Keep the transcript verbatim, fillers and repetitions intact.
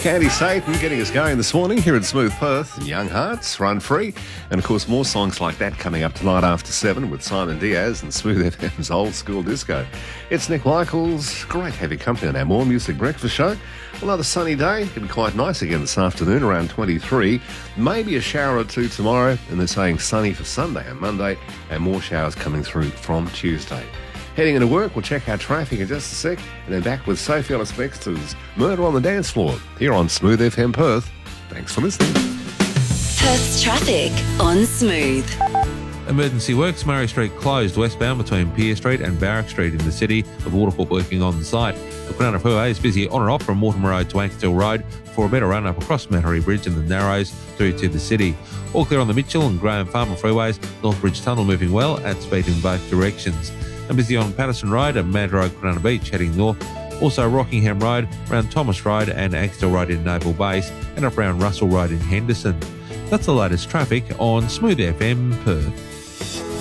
Candy Satan getting us going this morning here at Smooth Perth. Young Hearts, Run Free. And of course, more songs like that coming up tonight after seven with Simon Diaz and Smooth F M's Old School Disco. It's Nick Michaels. Great heavy company on our More Music Breakfast show. Another sunny day. Getting quite nice again this afternoon, around twenty-three. Maybe a shower or two tomorrow. And they're saying sunny for Sunday and Monday. And more showers coming through from Tuesday. Heading into work, we'll check our traffic in just a sec, and then back with Sophie Ellis-Bextor's Murder on the Dance Floor here on Smooth F M Perth. Thanks for listening. Perth's traffic on Smooth. Emergency works, Murray Street closed westbound between Pier Street and Barrack Street in the city, with Waterford working on the site. The Crown of Freeway is busy on and off from Mortimer Road to Ankerstill Road for a better run up across Mattery Bridge and the Narrows through to the city. All clear on the Mitchell and Graham Farmer freeways, North Bridge Tunnel moving well at speed in both directions. And busy on Patterson Road and Mad Road, Corona Beach heading north. Also Rockingham Road, around Thomas Road and Ankerstill Road in Naval Base, and up around Russell Road in Henderson. That's the latest traffic on Smooth F M Perth.